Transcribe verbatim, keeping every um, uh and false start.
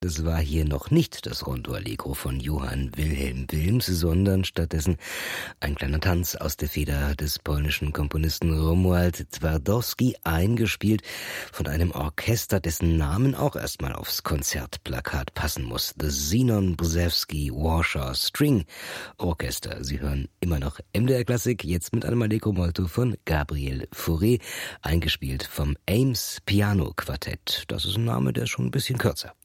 Es war hier noch nicht das Rondo Allegro von Johann Wilhelm Wilms, sondern stattdessen ein kleiner Tanz aus der Feder des polnischen Komponisten Romuald Twardowski, eingespielt von einem Orchester, dessen Namen auch erstmal aufs Konzertplakat passen muss. The Zenon Brzezowski Warsaw String Orchester. Sie hören immer noch M D R Klassik, jetzt mit einem Allegro Molto von Gabriel Fauré, eingespielt vom Ames Piano Quartett. Das ist ein Name, der ist schon ein bisschen kürzer.